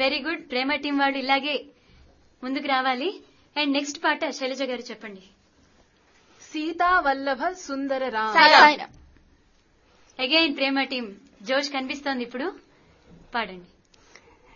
Very good. ప్రేమ team వాళ్ళు ఇలాగే ముందుకు రావాలి. అండ్ నెక్స్ట్ పాట శైలజ గారు చెప్పండి. సీతా వల్లభ సుందర రామ. అగైన్ ప్రేమ టీం జోష్ కనిపిస్తోంది ఇప్పుడు. పాడండి.